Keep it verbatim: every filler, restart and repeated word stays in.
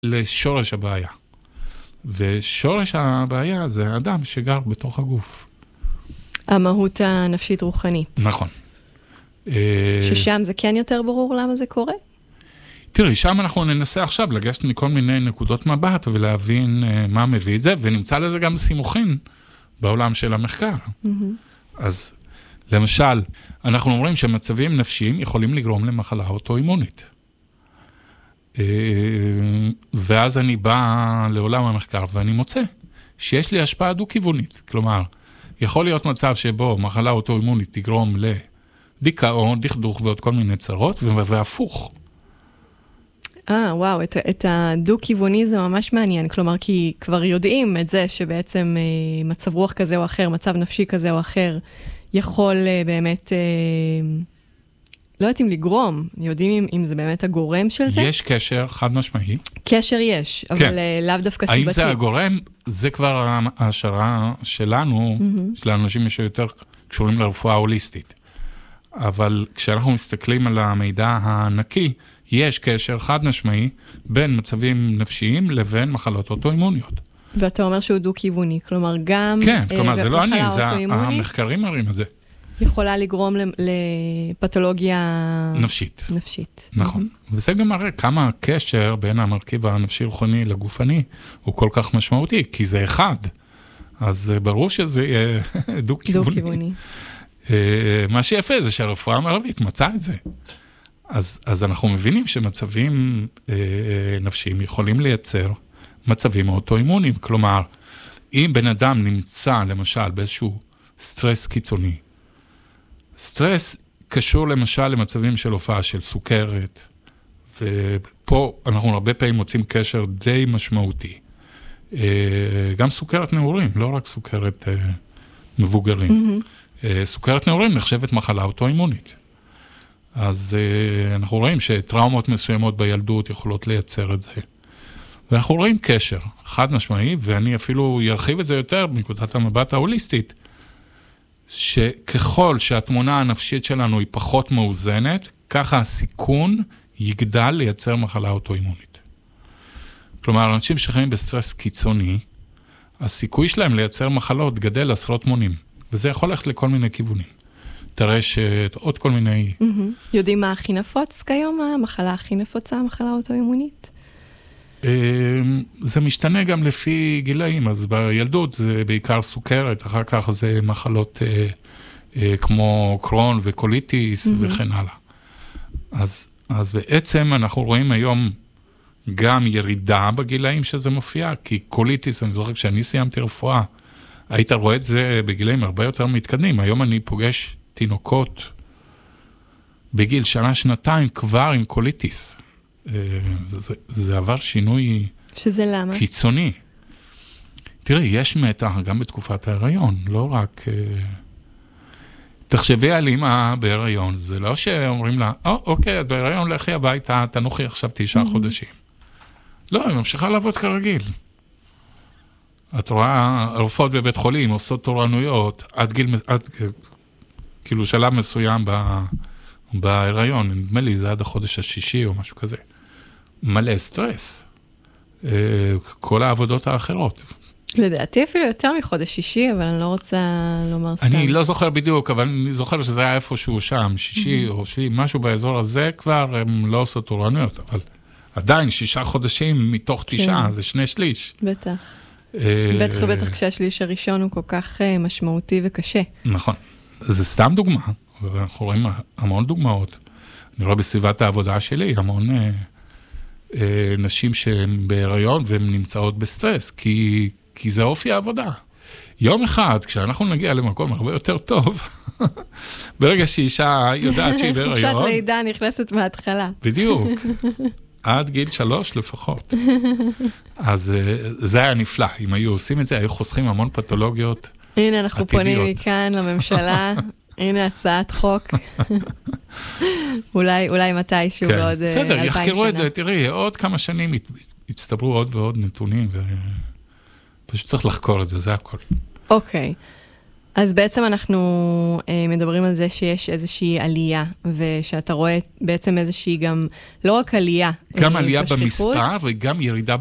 לשורש הבעיה. ושורש הבעיה זה האדם שגר בתוך הגוף. המהות הנפשית רוחנית. נכון. ששם זה כן יותר ברור למה זה קורה? תראי, שם אנחנו ננסה עכשיו לגשת מכל מיני נקודות מבט ולהבין מה מביא את זה, ונמצא לזה גם סימוכין בעולם של המחקר. אז למשל, אנחנו אומרים שמצבים נפשיים יכולים לגרום למחלה אוטואימונית. ואז אני בא לעולם המחקר ואני מוצא שיש לי השפעה דו-כיוונית. כלומר, יכול להיות מצב שבו מחלה אוטואימונית תגרום לדיכאון, דכדוך ועוד כל מיני צרות, והפוך. אה, וואו, את, את הדו-כיווני זה ממש מעניין. כלומר, כי כבר יודעים את זה שבעצם אה, מצב רוח כזה או אחר, מצב נפשי כזה או אחר, יכול אה, באמת... אה, לא יודעים לגרום, יודעים אם, אם זה באמת הגורם של זה? יש קשר חד משמעי. קשר יש, אבל כן. לאו דווקא סיבתי. האם זה הגורם? זה כבר ההשערה שלנו, mm-hmm. של האנשים שיותר קשורים לרפואה הוליסטית. אבל כשאנחנו מסתכלים על המידע הנקי, יש קשר חד משמעי בין מצבים נפשיים לבין מחלות אוטואימוניות. ואתה אומר שהוא דו-כיווני, כלומר גם... כן, כלומר זה לא אני, זה המחקרים מראים את זה. יכולה לגרום לפתולוגיה נפשית. נפשית. נכון. Mm-hmm. וזה גם מראה כמה הקשר בין המרכיב הנפשי-רוחני לגופני הוא כל כך משמעותי, כי זה אחד. אז ברור שזה יהיה דו-כיווני. דו-כיווני. מה שיפה זה שהרפואה המערבית מצאה את זה. אז, אז אנחנו מבינים שמצבים נפשיים יכולים לייצר מצבים אוטואימוניים. כלומר, אם בן אדם נמצא למשל באיזשהו סטרס קיצוני, סטרס קשור למשל למצבים של הופעה של סוכרת, ופה אנחנו הרבה פעמים מוצאים קשר די משמעותי. גם סוכרת נעורים, לא רק סוכרת מבוגרים. Mm-hmm. סוכרת נעורים נחשבת מחלה אוטואימונית. אז אנחנו רואים שטראומות מסוימות בילדות יכולות לייצר את זה. ואנחנו רואים קשר חד משמעי, ואני אפילו ירחיב את זה יותר בנקודת המבט ההוליסטית, שככל שהתמונה הנפשית שלנו היא פחות מאוזנת, ככה הסיכון יגדל לייצר מחלה אוטואימונית. כלומר, אנשים שחיים בסטרס קיצוני, הסיכוי שלהם לייצר מחלות גדל עשרות מונים, וזה יכול ללכת לכל מיני כיוונים. טרשת, עוד כל מיני... Mm-hmm. יודעים מה הכי נפוץ כיום? המחלה הכי נפוצה, המחלה אוטואימונית? זה משתנה גם לפי גילאים, אז בילדות זה בעיקר סוכרת, אחר כך זה מחלות אה, אה, כמו קרון וקוליטיס mm-hmm. וכן הלאה. אז, אז בעצם אנחנו רואים היום גם ירידה בגילאים שזה מופיע, כי קוליטיס, אני זוכר כשאני סיימתי רפואה, היית רואה את זה בגילאים הרבה יותר מתקדמים. היום אני פוגש תינוקות בגיל שנה, שנתיים כבר עם קוליטיס. זה, זה, זה עבר שינוי שזה למה? קיצוני. תראי, יש מתח גם בתקופת ההיריון, לא רק... תחשבי על אמא בהיריון, זה לא שאומרים לה, או, אוקיי, את בהיריון, לכי הביתה, תנוחי עכשיו תשעה חודשים. לא, היא ממשיכה לעבוד כרגיל. את רואה, רופאות בבית חולים עושות תורנויות, עד גיל, עד, כאילו שלב מסוים ב... בהיריון, נדמה לי, זה עד החודש השישי או משהו כזה. מלא סטרס. כל העבודות האחרות. לדעתי אפילו יותר מחודש שישי, אבל אני לא רוצה לומר סתם. אני לא זוכר בדיוק, אבל אני זוכר שזה היה איפשהו שם, שישי או שביעי, משהו באזור הזה כבר, הם לא עושות תורנויות, אבל עדיין שישה חודשים מתוך תשעה, זה שני שליש. בטח. בטח ובטח כשהשליש הראשון הוא כל כך משמעותי וקשה. נכון. זה סתם דוגמה. ואנחנו רואים המון דוגמאות. אני רואה בסביבת העבודה שלי המון אה, אה, נשים שהן בהיריון והן נמצאות בסטרס, כי, כי זה אופי העבודה. יום אחד, כשאנחנו נגיע למקום הרבה יותר טוב, ברגע שאישה יודעת שהיא בהיריון... חופשת לידה נכנסת מההתחלה. בדיוק. עד גיל שלוש לפחות. אז אה, זה היה נפלא. אם היו עושים את זה, היו חוסכים המון פתולוגיות הנה, אנחנו עתידיות. פונים מכאן לממשלה... הנה הצעת חוק. אולי, אולי מתישהו כן. בעוד אלפיים שנה. בסדר, יחקרו את זה, תראי, עוד כמה שנים יצטברו עוד ועוד נתונים, ופשוט צריך לחקור את זה, זה הכל. אוקיי. אז בעצם אנחנו אה, מדברים על זה שיש איזושהי עלייה, ושאתה רואה בעצם איזושהי גם, לא רק עלייה, גם אה, עלייה בשכיחות, במספר וגם ירידה